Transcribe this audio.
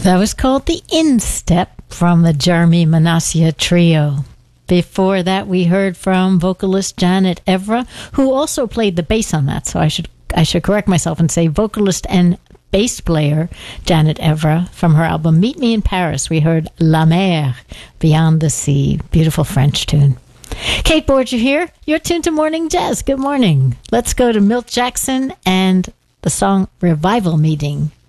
That was called The Instep from the Jeremy Manasseh Trio. Before that, we heard from vocalist Janet Evra, who also played the bass on that. So I should correct myself and say vocalist and bass player Janet Evra. From her album Meet Me in Paris, we heard La Mer, Beyond the Sea. Beautiful French tune. Kate Borger here. You're tuned to Morning Jazz. Good morning. Let's go to Milt Jackson and the song Revival Meeting.